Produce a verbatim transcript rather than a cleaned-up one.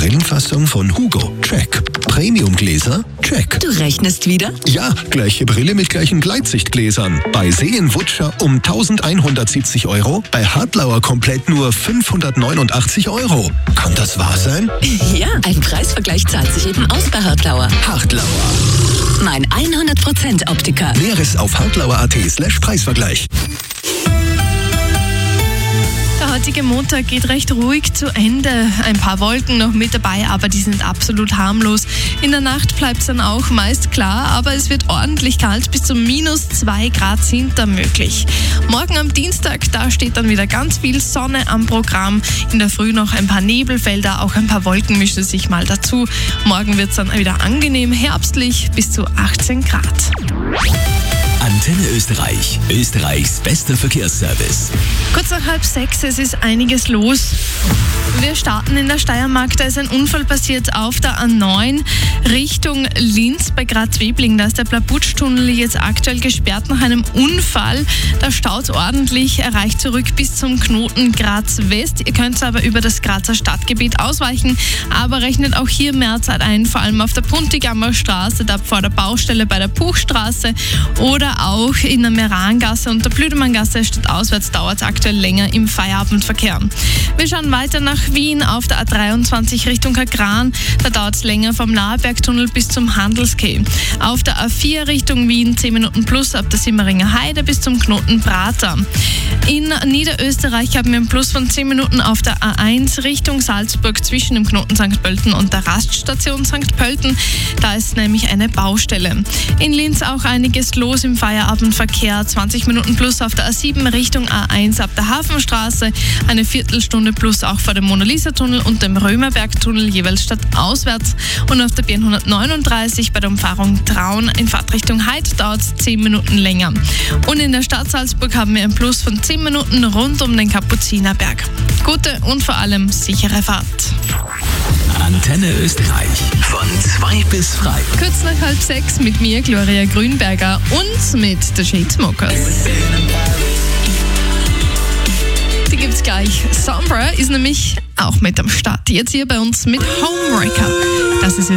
Brillenfassung von Hugo. Check. Premiumgläser? Check. Du rechnest wieder? Ja, gleiche Brille mit gleichen Gleitsichtgläsern. Bei Seen-Wutscher um eintausendeinhundertsiebzig Euro, bei Hartlauer komplett nur fünfhundertneunundachtzig Euro. Kann das wahr sein? Ja, ein Preisvergleich zahlt sich eben aus bei Hartlauer. Hartlauer. Mein hundert Prozent Optiker. Näheres auf hartlauer.at slash Preisvergleich. Der heutige Montag geht recht ruhig zu Ende. Ein paar Wolken noch mit dabei, aber die sind absolut harmlos. In der Nacht bleibt es dann auch meist klar, aber es wird ordentlich kalt. Bis zu minus zwei Grad sind da möglich. Morgen am Dienstag, da steht dann wieder ganz viel Sonne am Programm. In der Früh noch ein paar Nebelfelder, auch ein paar Wolken mischen sich mal dazu. Morgen wird es dann wieder angenehm herbstlich, bis zu achtzehn Grad. Antenne Österreich, Österreichs bester Verkehrsservice. Kurz nach halb sechs, es ist einiges los. Wir starten in der Steiermark, da ist ein Unfall passiert auf der A neun Richtung Linz bei Graz-Webling. Da ist der Plabutsch-Tunnel jetzt aktuell gesperrt nach einem Unfall. Da staut es ordentlich, erreicht zurück bis zum Knoten Graz-West. Ihr könnt aber über das Grazer Stadtgebiet ausweichen, aber rechnet auch hier mehr Zeit ein, vor allem auf der Puntigammer Straße, da vor der Baustelle bei der Puchstraße oder auch in der Merangasse und der Blüdemanngasse stadtauswärts dauert es aktuell länger im Feierabendverkehr. Wir schauen weiter nach Wien auf der A dreiundzwanzig Richtung Kagran. Da dauert es länger vom Nahebergtunnel bis zum Handelskeh. Auf der A vier Richtung Wien zehn Minuten plus ab der Simmeringer Heide bis zum Knoten Prater. In Niederösterreich haben wir einen Plus von zehn Minuten auf der A eins Richtung Salzburg zwischen dem Knoten Sankt Pölten und der Raststation Sankt Pölten. Da ist nämlich eine Baustelle. In Linz auch einiges los im Feierabendverkehr. zwanzig Minuten plus auf der A sieben Richtung A eins ab der Hafenstraße. Eine Viertelstunde plus auch vor dem Mona-Lisa-Tunnel und dem Römerberg-Tunnel jeweils stadtauswärts. Und auf der B hundertneununddreißig bei der Umfahrung Traun in Fahrtrichtung Heid dauert es zehn Minuten länger. Und in der Stadt Salzburg haben wir ein Plus von zehn Minuten rund um den Kapuzinerberg. Gute und vor allem sichere Fahrt. Antenne Österreich von zwei bis drei. Kurz nach halb sechs mit mir, Gloria Grünberger, und mit The Chainsmokers. Die gibt's gleich. Sombra ist nämlich auch mit am Start. Jetzt hier bei uns mit Homewrecker. Das ist